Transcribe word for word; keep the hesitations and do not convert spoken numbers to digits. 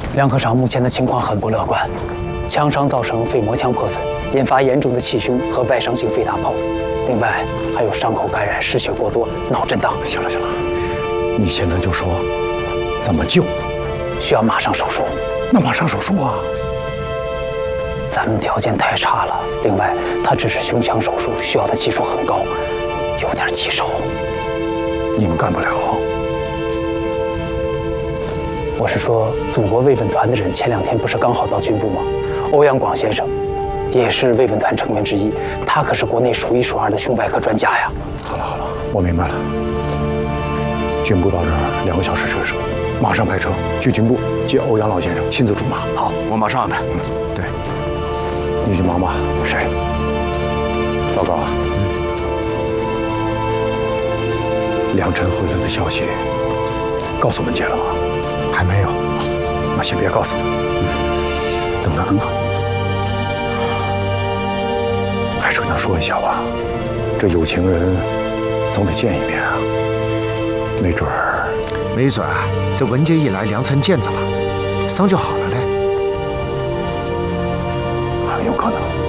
梁科长目前的情况很不乐观，枪伤造成肺膜腔破损，引发严重的气胸和外伤性肺大泡，另外还有伤口感染、失血过多、脑震荡。 行了行了，你现在就说怎么救？ 需要马上手术。 那马上手术啊！ 咱们条件太差了，另外他只是胸腔手术，需要的技术很高，有点棘手。 你们干不了。 我是说，祖国慰问团的人前两天不是刚好到军部吗？欧阳广先生也是慰问团成员之一，他可是国内数一数二的胸外科专家呀。 好了好了，我明白了。军部到这儿两个小时车程，马上派车去军部接欧阳老先生，亲自出马。 好，我马上安排。 嗯，对，你去忙吧。 是。 报告啊，嗯，梁晨回来的消息告诉文杰了吗？还没有。那先别告诉他。嗯，等他等他。还是跟他说一下吧，这有情人总得见一面啊。没准儿， 没准儿啊，这文杰一来，梁晨见着了，伤就好了嘞。 很有可能。